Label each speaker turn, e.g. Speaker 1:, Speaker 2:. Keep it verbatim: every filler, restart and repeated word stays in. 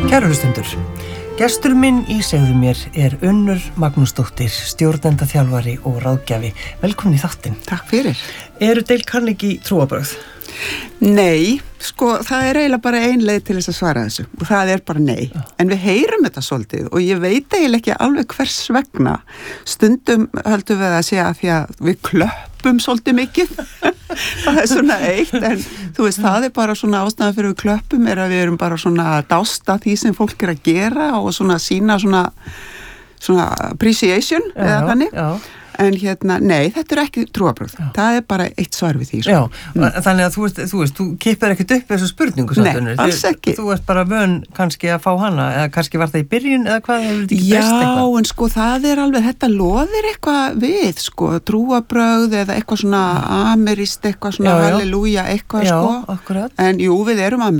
Speaker 1: Kæru hlustundur, gestur minn í Segðu mér er Unnur Magnúsdóttir, stjórnendaþjálfari og ráðgjafi. Velkomin í þáttinn.
Speaker 2: Takk fyrir.
Speaker 1: Eru Dale Carnegie trúarbrögð?
Speaker 2: Nei, sko það er eiginlega bara ein leið til þess að svara þessu og það er bara nei. Já. En við heyrum þetta svolítið og ég veit eiginlega ekki alveg hvers vegna. Stundum höldum við að segja að því að við klöppum svolítið mikið. Það er svona eitt, en þú veist, það er bara svona ástæðan fyrir við klöppum er að við erum bara svona að dásta því sem fólk er að gera og svona sína svona, svona appreciation já, eða þannig. Já. En hérna, nei, þetta er ekki trúarbrögð. Það er bara eitt svar við því. Svo.
Speaker 1: Já, mm. Þannig að þú veist, þú veist, þú kippir ekkert upp þessu spurningu.
Speaker 2: Nei, Þi, alls ekki.
Speaker 1: Þú ert bara vön kannski að fá hana, eða kannski var það í byrjun, eða hvað hefur þetta ekki breyst eitthvað?
Speaker 2: Já, en sko það er alveg, þetta loðir eitthvað við, sko, trúarbrögð eða eitthvað svona amerist, eitthvað svona já, halleluja, eitthvað,
Speaker 1: já,
Speaker 2: sko.
Speaker 1: Akkurat.
Speaker 2: En jú, við erum